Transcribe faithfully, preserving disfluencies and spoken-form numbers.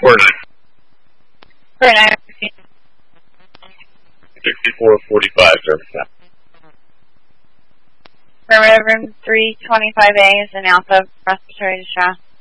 four nine. four nine. sixty-four forty-five, service. Affirmative, room three twenty-five A is an alpha respiratory distress.